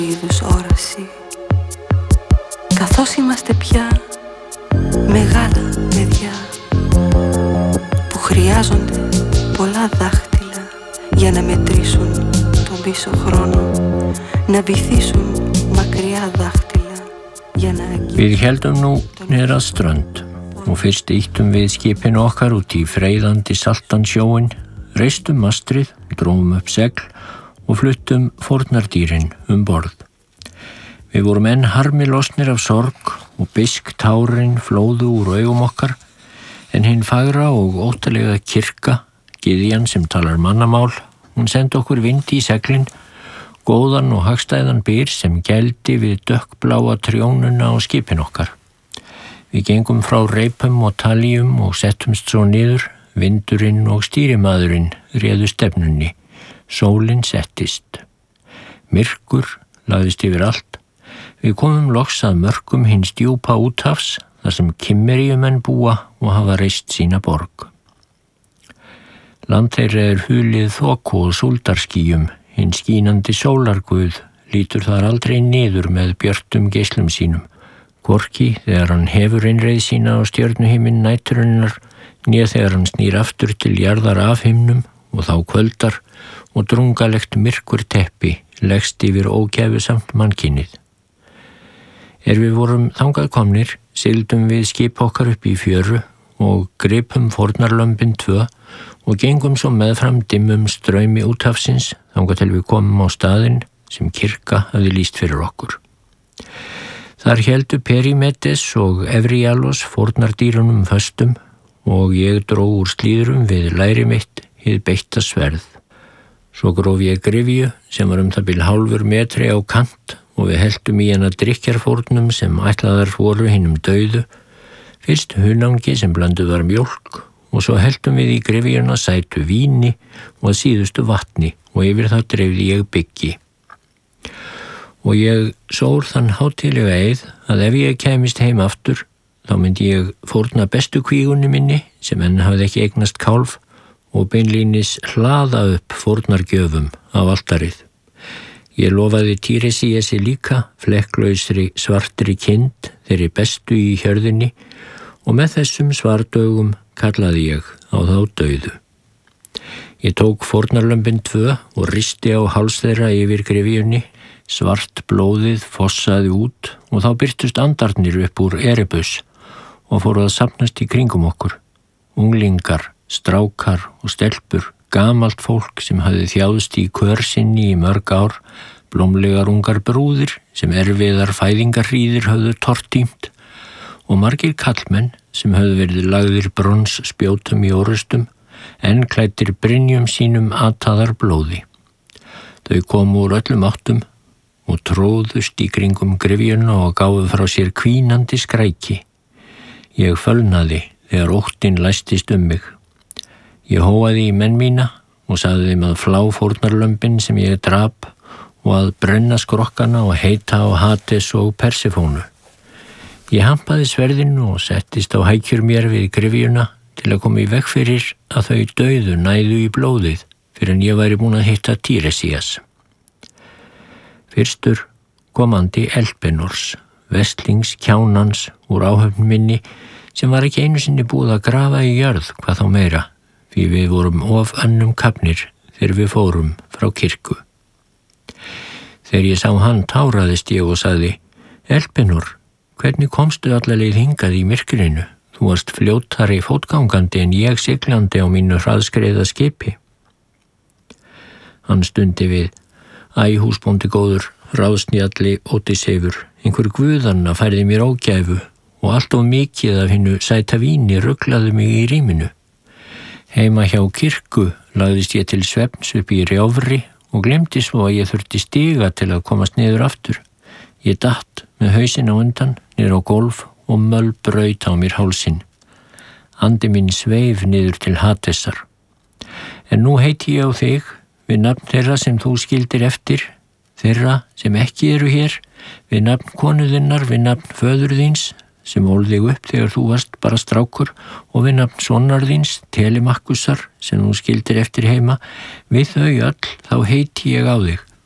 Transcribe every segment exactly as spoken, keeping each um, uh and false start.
είδους όραση. Καθώς είμαστε πια μεγάλα παιδιά που χρειάζονται πολλά δάχτυλα για να μετρήσουν τον πίσω χρόνο, να βυθίσουν μακριά δάχτυλα για να αγγίξουν. Við héldum nú niður að strönd og fyrst ýttum við skipinu okkar út í freyðandi saltan sjóin, reistum mastrið, dróum upp segl og fluttum fórnardýrin um borð. Við vorum enn harmi losnir af sorg og bisk tárin flóðu úr augum okkar, en hinn fagra og óttalega kirkja, gyðjan sem talar mannamál, hún sendi okkur vind í seglin, góðan og hagstæðan byr sem gældi við dökkbláa trjónuna á skipin okkar. Við gengum frá reipum og taljum og settumst svo niður, vindurinn og stýrimaðurinn réðu stefnunni, sólin settist. Myrkur lagðist yfir allt. Við komum loks að mörkum hins djúpa úthafs, þar sem Kimmeríumenn búa og hafa reist sína borg. Land þeirra er hulið þoku og súldarskýjum, hinn skínandi sólarguð lítur þar aldrei niður með björtum geislum sínum, hvorki þegar hann hefur innreið sína á stjörnuhiminn næturinnar, né þegar hann snýr aftur til jarðar af himnum og þá kvöldar og drungalegt myrkur teppi leggst yfir ógæfusamt mannkynið. Er við vorum þangað komnir, sigldum við skip okkar upp í fjöru og gripum fórnarlömbin tvö og gengum svo meðfram dimmum straumi úthafsins þangað til við komum á staðinn sem kirkja hafði lýst fyrir okkur. Þar héldu Perímedes og Evríalos fórnardýrunum föstum og ég dró úr slíðrum við læri mitt hið beitta sverð. Svo gróf ég gryfju sem var um það bil hálfur metri á kant og við heldum í hana drykkjarfórnum sem ætlaðar voru hinum dauðu, fyrst hunangi sem blönduð var mjólk og svo heldum við í gryfjuna sætu víni og að síðustu vatni og yfir það dreifði ég byggi. Og ég sór þann hátíðlega eið að ef ég kæmist heim aftur, þá myndi ég fórna bestu kvígunni minni sem enn hafði ekki eignast kálf og beinlínis hlaða upp fórnargjöfum á altarið. Ég lofaði Tíresíesi líka, flekklausri svartri kind, þeirri bestu í hjörðinni, og með þessum svardögum kallaði ég á þá dauðu. Ég tók fórnarlömbin tvö og risti á háls þeirra yfir gryfjunni, svart blóðið fossaði út og þá birtust andarnir upp úr Erebus og fóru að safnast í kringum okkur. Unglingar, strákar og stelpur, gamalt fólk sem hafði þjáðst í kör sinni í mörg ár, blómlegar ungar brúðir sem erfiðar fæðingarhríðir höfðu tortímt og margir kallmenn sem höfðu verið lagðir brons spjótum í orustum, enn klæddir brynjum sínum ataðar blóði. Þau komu úr öllum áttum og tróðust í kringum gryfjuna og gáfu frá sér hvínandi skræki. Ég fölnaði þegar óttinn læstist um mig. Ég hóaði í menn mína og sagði þeim að flá fórnarlömbin sem ég drap og að brenna skrokkana og heita á Hades og Persefónu. Ég hampaði sverðinu og settist á hækjur mér við gryfjuna til að koma í veg fyrir að þau dauðu næðu í blóðið fyrir en ég væri búin að hitta Tíresías. Fyrstur komandi Elpenors, vestlings kjánans úr áhöfn minni sem var ekki einu sinni búið að grafa í jörð hvað þá meira, því við vorum of önnum kafnir þegar við fórum frá kirkju. Þegar ég sá hann táraðist ég og sagði, Elpenor, hvernig komstu alla leið hingað í myrkrinu? Þú varst fljótari fótgangandi en ég siglandi á mínu hraðskreiða skipi. Hann stundi við, æ, húsbóndi góður, ráðsnjalli Ódysseifur, einhver guðanna færði mér ógæfu og allt of mikið af hinnu sæta víni ruglaði mig í rýminu. Heima hjá kirkju lagðist ég til svefns upp í rjáfri og glemdi svo að ég þurfti stiga til að komast niður aftur. Ég datt með hausinn á undan, niður á gólf og möll braut á mér hálsinn. Andi minn sveif niður til Hadesar. En nú heiti ég á þig, við nafn þeirra sem þú skildir eftir, þeirra sem ekki eru hér, við nafn konuðinnar, við nafn föður þíns, sem ól þig upp þegar þú varst bara strákur, og við nafn sonar þíns, Telemakkusar, sem þú skildir eftir heima, við þau öll þá heiti ég á þig.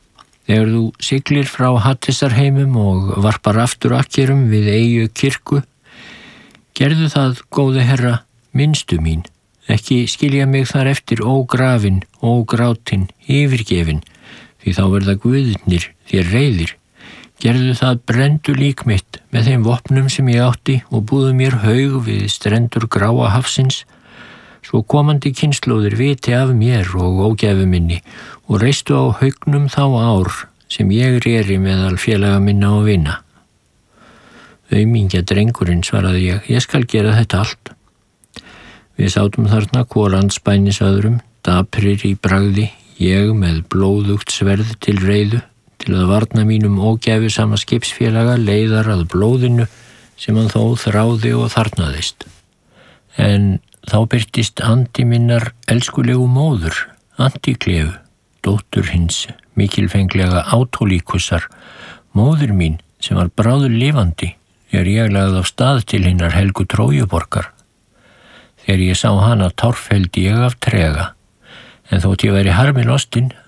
Þegar þú siglir frá Hattisarheimum og varpar aftur akkerum við eyju kirkju, gerðu það, góði herra, minnstu mín, ekki skilja mig þar eftir ógrafin, ógrátin, yfirgefin, því þá verða guðirnir þér reiðir. Gerðu það brenndu lík mitt með þeim vopnum sem ég átti og búðu mér haug við strendur gráa hafsins, svo komandi kynslóðir viti af mér og ógæfu minni og reistu á haugnum þá ár sem ég reri meðal félaga minna og vina. Aumingja drengurinn, svaraði ég, ég skal gera þetta allt. Við sátum þarna hvor andspænis öðrum, daprir í bragði, ég með blóðugt sverð til reiðu, til að varna mínum ógæfu sama skipsfélaga leiðar að blóðinu sem hann þó þráði og þarnaðist. En þá birtist andi minnar elskulegu móður, Antiklefu, dóttur hins mikilfenglega Autolíkusar, móður mín sem var bráður lifandi þegar ég lagði á stað til hinnar helgu Trójuborgar. Þegar ég sá hana torfældi ég af trega, en þótt ég væri harmi lostinn